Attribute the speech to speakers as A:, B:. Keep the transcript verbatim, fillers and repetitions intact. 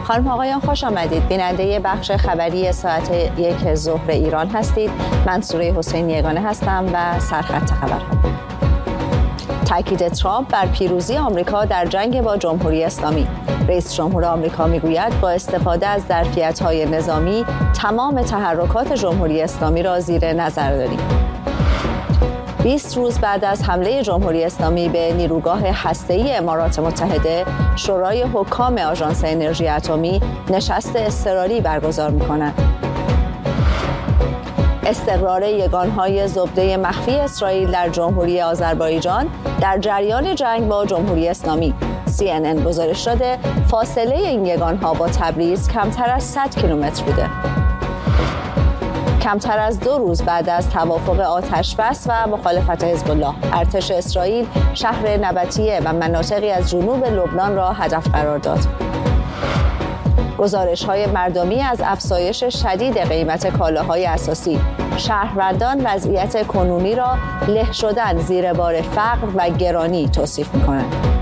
A: خانم آقایان خوش آمدید. بیننده بخش خبری ساعت یک ظهر ایران هستید. من سوره حسین یگانه هستم و سرخط خبرها. تاکید ترامپ بر پیروزی آمریکا در جنگ با جمهوری اسلامی. رئیس جمهور آمریکا میگوید با استفاده از ظرفیت‌های نظامی تمام تحرکات جمهوری اسلامی را زیر نظر داریم. بیست روز بعد از حمله جمهوری اسلامی به نیروگاه هسته‌ای امارات متحده، شورای حکام آژانس انرژی اتمی نشست اضطراری برگزار می‌کند. استقرار یگان‌های زبده مخفی اسرائیل در جمهوری آذربایجان در جریان جنگ با جمهوری اسلامی. سی ان ان گزارش داده فاصله این یگان‌ها با تبریز کمتر از صد کیلومتر بوده. کمتر از دو روز بعد از توافق آتشبس و مخالفت حزب الله، ارتش اسرائیل شهر نبطیه و مناطقی از جنوب لبنان را هدف قرار داد. گزارش‌های مردمی از افزایش شدید قیمت کالاهای اساسی. شهروندان وضعیت کنونی را له شدن زیر بار فقر و گرانی توصیف می‌کنند.